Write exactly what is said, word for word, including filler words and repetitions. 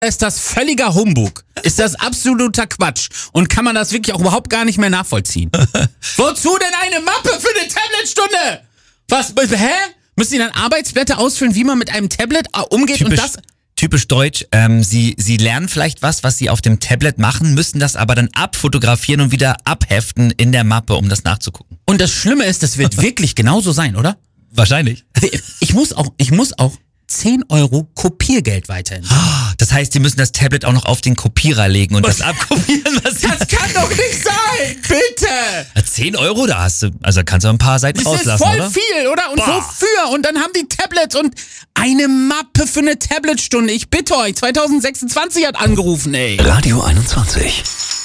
ist das völliger Humbug. Ist das absoluter Quatsch. Und kann man das wirklich auch überhaupt gar nicht mehr nachvollziehen. Wozu denn eine Mappe für eine Tablet-Stunde? Was, hä? Müssen die dann Arbeitsblätter ausfüllen, wie man mit einem Tablet umgeht? Typisch, und das... Typisch deutsch. Ähm, sie, sie lernen vielleicht was, was sie auf dem Tablet machen, müssen das aber dann abfotografieren und wieder abheften in der Mappe, um das nachzugucken. Und das Schlimme ist, das wird wirklich genauso sein, oder? Wahrscheinlich. Ich muss auch, ich muss auch zehn Euro Kopiergeld weiterhin. Das heißt, sie müssen das Tablet auch noch auf den Kopierer legen und das abkopieren. Was Das kann doch nicht sein! Bitte! zehn Euro, da hast du, also kannst du ein paar Seiten Das rauslassen, ist voll oder? viel, oder? Und Boah. wofür? Und dann haben die Tablets und eine Mappe für eine Tablet-Stunde. Ich bitte euch, zwanzig sechsundzwanzig hat angerufen, ey. Radio einundzwanzig.